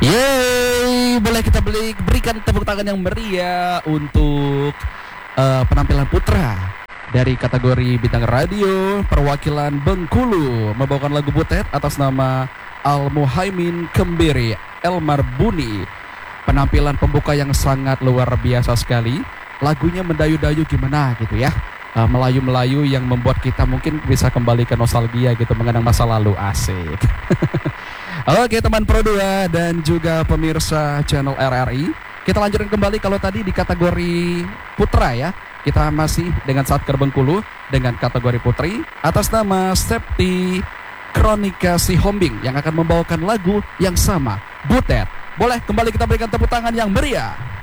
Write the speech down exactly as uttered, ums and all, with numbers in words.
Yeay, boleh kita beli, berikan tepuk tangan yang meriah untuk uh, penampilan putra dari kategori bintang radio perwakilan Bengkulu membawakan lagu Butet atas nama Al Muhaimin Kembiri Elmar Buni. Penampilan pembuka yang sangat luar biasa sekali. Lagunya mendayu-dayu gimana gitu ya, uh, Melayu-Melayu yang membuat kita mungkin bisa kembali ke nostalgia gitu, mengenang masa lalu. Asik. Oke teman Pro dua dan juga pemirsa channel R R I, kita lanjutkan kembali. Kalau tadi di kategori putra ya, kita masih dengan Satker Bengkulu dengan kategori putri atas nama Septi Kronika Sihombing yang akan membawakan lagu yang sama, Butet. Boleh kembali kita berikan tepuk tangan yang meriah.